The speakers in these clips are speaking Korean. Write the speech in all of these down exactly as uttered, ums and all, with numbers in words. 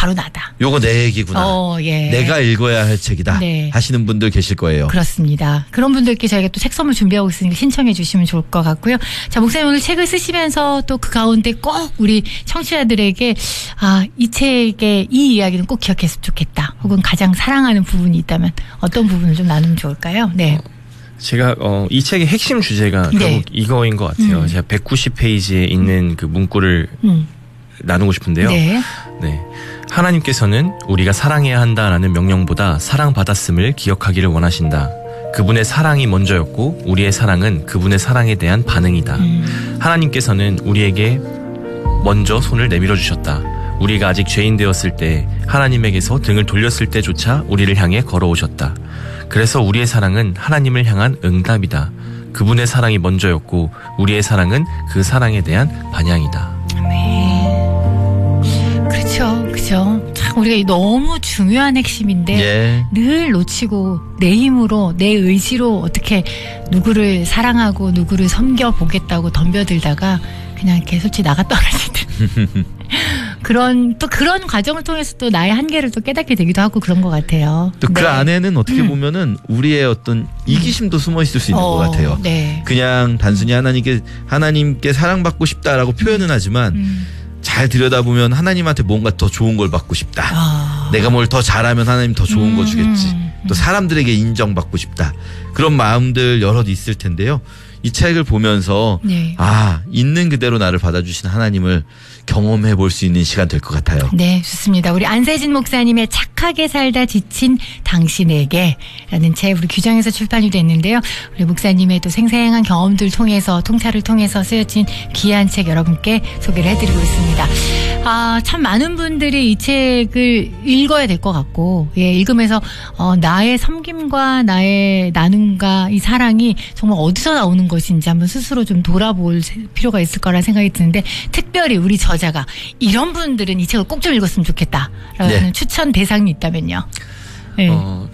바로 나다. 요거 내 얘기구나. 어, 예. 내가 읽어야 할 책이다. 네. 하시는 분들 계실 거예요. 그렇습니다. 그런 분들께 저희가 또 책 선물 준비하고 있으니까 신청해 주시면 좋을 것 같고요. 자, 목사님 오늘 책을 쓰시면서 또 그 가운데 꼭 우리 청취자들에게 아, 이 책의 이 이야기는 꼭 기억했으면 좋겠다. 혹은 가장 사랑하는 부분이 있다면 어떤 부분을 좀 나누면 좋을까요? 네. 제가 어, 이 책의 핵심 주제가 네. 결국 이거인 것 같아요. 음. 제가 백구십 페이지에 있는 그 문구를 음. 나누고 싶은데요. 네. 네. 하나님께서는 우리가 사랑해야 한다라는 명령보다 사랑받았음을 기억하기를 원하신다. 그분의 사랑이 먼저였고 우리의 사랑은 그분의 사랑에 대한 반응이다. 음. 하나님께서는 우리에게 먼저 손을 내밀어 주셨다. 우리가 아직 죄인 되었을 때 하나님에게서 등을 돌렸을 때조차 우리를 향해 걸어오셨다. 그래서 우리의 사랑은 하나님을 향한 응답이다. 그분의 사랑이 먼저였고 우리의 사랑은 그 사랑에 대한 반향이다. 네. 그렇죠. 그렇죠. 참 우리가 너무 중요한 핵심인데 예. 늘 놓치고 내 힘으로 내 의지로 어떻게 누구를 사랑하고 누구를 섬겨보겠다고 덤벼들다가 그냥 이렇게 솔직히 나가 떨어지는 그런 또 그런 과정을 통해서 또 나의 한계를 또 깨닫게 되기도 하고 그런 것 같아요. 또 그 네. 안에는 어떻게 음. 보면은 우리의 어떤 이기심도 숨어 있을 수 있는 어, 것 같아요. 네. 그냥 단순히 하나님께 하나님께 사랑받고 싶다라고 표현은 하지만 음. 잘 들여다보면 하나님한테 뭔가 더 좋은 걸 받고 싶다. 아. 내가 뭘 더 잘하면 하나님 더 좋은 음, 거 주겠지. 음, 또 사람들에게 인정받고 싶다. 그런 마음들 여럿 있을 텐데요. 이 책을 보면서 네. 아, 있는 그대로 나를 받아주신 하나님을 경험해 볼 수 있는 시간 될 것 같아요. 네, 좋습니다. 우리 안세진 목사님의 착하게 살다 지친 당신에게 라는 책 우리 규정에서 출판이 됐는데요. 우리 목사님의 또 생생한 경험들 통해서 통찰을 통해서 쓰여진 귀한 책 여러분께 소개를 해드리고 있습니다. 아, 참 많은 분들이 이 책을 읽어야 될 것 같고 예, 읽으면서 어, 나의 섬김과 나의 나눔과 이 사랑이 정말 어디서 나오는 것인지 한번 스스로 좀 돌아볼 필요가 있을 거라 생각이 드는데 특별히 우리 저자가 이런 분들은 이 책을 꼭 좀 읽었으면 좋겠다라는 네. 추천 대상이 있다면요. 네. 어,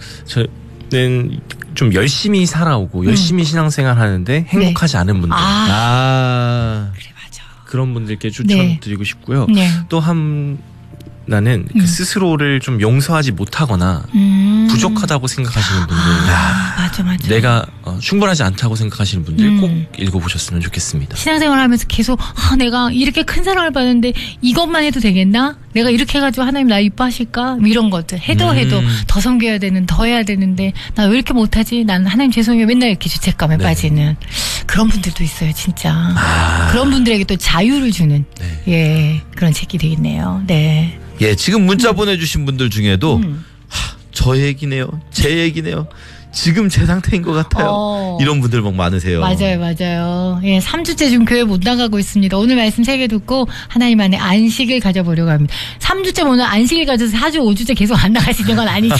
저는 좀 열심히 살아오고 열심히 신앙생활 하는데 행복하지 않은 분들 아, 아, 그래 맞아. 그런 분들께 추천드리고 싶고요. 네. 또 한 나는 음. 그 스스로를 좀 용서하지 못하거나 음. 부족하다고 생각하시는 분들 아, 맞아 맞아. 내가 어, 충분하지 않다고 생각하시는 분들 음. 꼭 읽어보셨으면 좋겠습니다. 신앙생활 하면서 계속 아, 내가 이렇게 큰 사랑을 받는데 이것만 해도 되겠나? 내가 이렇게 해가지고 하나님 나 이뻐하실까? 뭐 이런 것들 해도 음. 해도 더 섬겨야 되는 더 해야 되는데 나 왜 이렇게 못하지? 난 하나님 죄송해요. 맨날 이렇게 죄책감에 네. 빠지는 그런 분들도 있어요 진짜. 아. 그런 분들에게 또 자유를 주는 네. 예 그런 책이 되겠네요. 네. 예, 지금 문자 보내주신 분들 중에도 음. 하, 저 얘기네요, 제 얘기네요. 지금 제 상태인 것 같아요. 어. 이런 분들 막 많으세요. 맞아요, 맞아요. 예, 삼 주째 지금 교회 못 나가고 있습니다. 오늘 말씀 세 개 듣고 하나님 안에 안식을 가져보려고 합니다. 삼 주째 오늘 안식을 가져서 사 주, 오 주째 계속 안 나가시는 건 아니죠?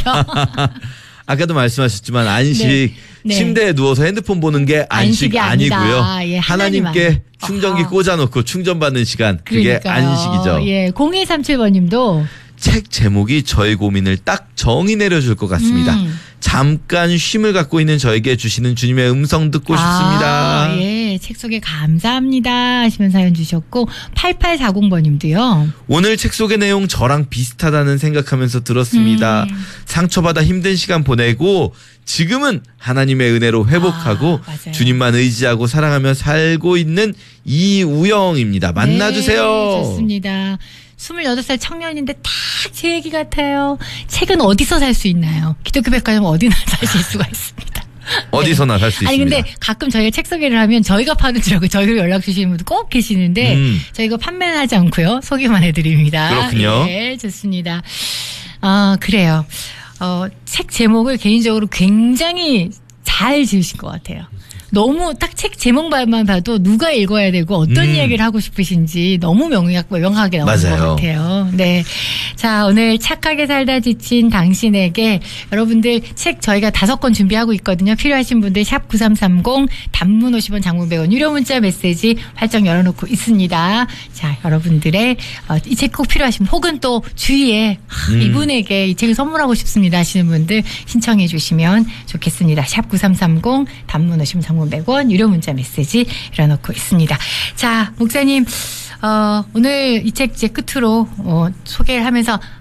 아까도 말씀하셨지만 안식 네. 네. 침대에 누워서 핸드폰 보는 게 안식이 안식이 아니다. 아니고요. 예, 하나님 하나님께 안에. 충전기 아하. 꽂아놓고 충전받는 시간 그게 그러니까요. 안식이죠. 예, 공이삼칠 번님도 책 제목이 저의 고민을 딱 정의 내려줄 것 같습니다. 음. 잠깐 쉼을 갖고 있는 저에게 주시는 주님의 음성 듣고 싶습니다. 아, 예, 책 소개 감사합니다 하시면 사연 주셨고 팔팔사공 번님도요. 오늘 책 속의 내용 저랑 비슷하다는 생각하면서 들었습니다. 음. 상처받아 힘든 시간 보내고 지금은 하나님의 은혜로 회복하고 아, 맞아요. 주님만 의지하고 사랑하며 살고 있는 이우영입니다. 만나주세요. 네, 좋습니다. 스물여덟 살 청년인데 딱 제 얘기 같아요. 책은 어디서 살 수 있나요? 기독교 백화점 어디나 사실 수가 있습니다. 어디서나 살 수 아니 있습니다. 근데 가끔 저희가 책 소개를 하면 저희가 파는 줄 알고 저희로 연락 주시는 분들 꼭 계시는데 음. 저희가 판매는 하지 않고요. 소개만 해드립니다. 그렇군요. 네, 좋습니다. 아, 그래요. 어, 책 제목을 개인적으로 굉장히 잘 지으신 것 같아요. 너무 딱 책 제목만 봐도 누가 읽어야 되고 어떤 음. 이야기를 하고 싶으신지 너무 명확, 명확하게 나오는 맞아요. 것 같아요. 네. 자, 오늘 착하게 살다 지친 당신에게 여러분들 책 저희가 다섯 권 준비하고 있거든요. 필요하신 분들 샵 구삼삼공 단문 오십 원 장문 백 원 유료 문자 메시지 활짝 열어놓고 있습니다. 자, 여러분들의 어, 이 책 꼭 필요하신 분 혹은 또 주위에 음. 이분에게 이 책을 선물하고 싶습니다 하시는 분들 신청해 주시면 좋겠습니다. 샵 구삼삼공 단문 오십 원 장문 백 원 유료 문자 메시지 열어놓고 있습니다. 자, 목사님 어, 오늘 이 책 이제 끝으로 어, 소개를 하면서